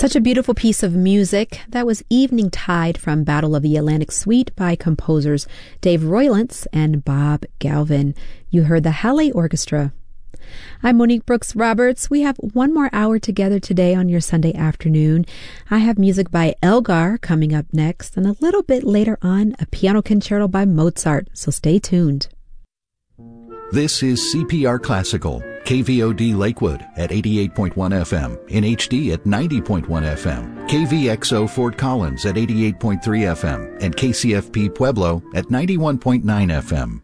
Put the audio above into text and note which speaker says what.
Speaker 1: Such a beautiful piece of music. That was Evening Tide from Battle of the Atlantic Suite by composers Dave Roylance and Bob Galvin. You heard the Halle Orchestra. I'm Monique Brooks Roberts. We have one more hour together today on your Sunday afternoon. I have music by Elgar coming up next, and a little bit later on, a piano concerto by Mozart, so stay tuned.
Speaker 2: This is CPR Classical, KVOD Lakewood at 88.1 FM, in HD at 90.1 FM, KVXO Fort Collins at 88.3 FM, and KCFP Pueblo at 91.9 FM.